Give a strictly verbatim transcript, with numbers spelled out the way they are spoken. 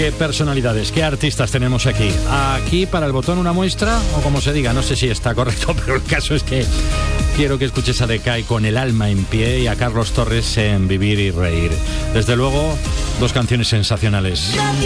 qué personalidades, qué artistas tenemos aquí. Aquí para el botón una muestra, o como se diga, no sé si está correcto, pero el caso es que quiero que escuches a Decay con el alma en pie y a Carlos Torres en Vivir y Reír. Desde luego, dos canciones sensacionales.